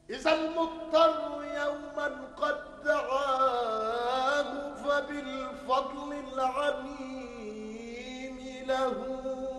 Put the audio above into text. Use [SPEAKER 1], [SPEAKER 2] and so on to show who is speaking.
[SPEAKER 1] إذا المضطر يوما قد دعاه فبالفضل العميم له